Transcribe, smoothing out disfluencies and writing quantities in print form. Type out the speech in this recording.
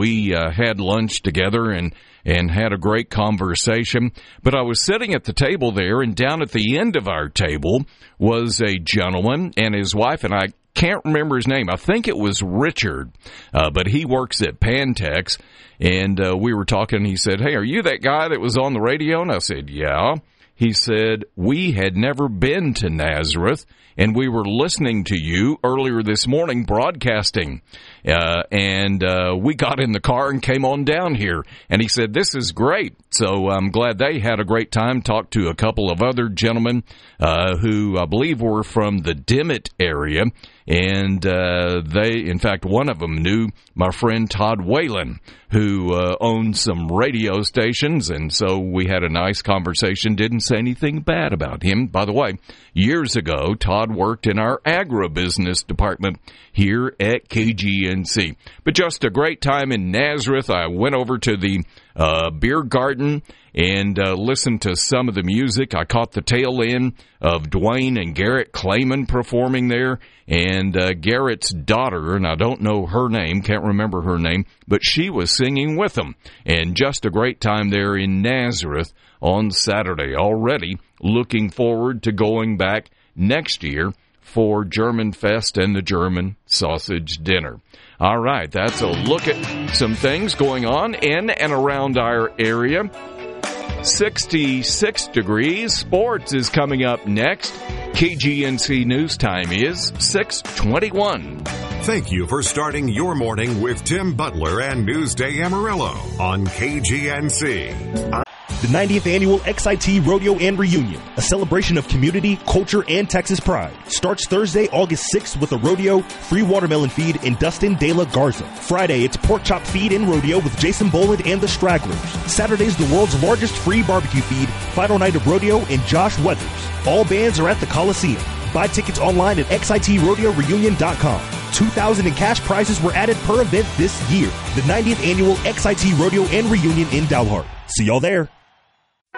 We had lunch together and had a great conversation. But I was sitting at the table there, and down at the end of our table was a gentleman and his wife, and I can't remember his name. I think it was Richard, but he works at Pantex, and we were talking, and he said, "Hey, are you that guy that was on the radio?" And I said, "Yeah." He said, "We had never been to Nazareth, and we were listening to you earlier this morning broadcasting, and we got in the car and came on down here." And he said, "This is great." So I'm glad they had a great time. Talked to a couple of other gentlemen who I believe were from the Dimmitt area, and in fact, one of them knew my friend Todd Whalen, who owns some radio stations, and so we had a nice conversation. Didn't say anything bad about him. By the way, years ago, Todd worked in our agribusiness department here at KGNC. But just a great time in Nazareth. I went over to the beer garden and listened to some of the music. I caught the tail end of Dwayne and Garrett Clayman performing there, and Garrett's daughter, and I don't know her name, can't remember her name, but she was singing with them. And just a great time there in Nazareth on Saturday. Already looking forward to going back next year for German Fest and the German Sausage Dinner. All right, that's a look at some things going on in and around our area. 66 degrees. Sports is coming up next. KGNC News Time is 6:21. Thank you for starting your morning with Tim Butler and Newsday Amarillo on KGNC. The 90th Annual XIT Rodeo and Reunion, a celebration of community, culture, and Texas pride, starts Thursday, August 6th with a rodeo, free watermelon feed, and Dustin De La Garza. Friday, it's pork chop feed and rodeo with Jason Boland and the Stragglers. Saturday's the world's largest free barbecue feed, final night of rodeo, and Josh Weathers. All bands are at the Coliseum. Buy tickets online at XITRodeoReunion.com. 2,000 in cash prizes were added per event this year. The 90th Annual XIT Rodeo and Reunion in Dalhart. See y'all there.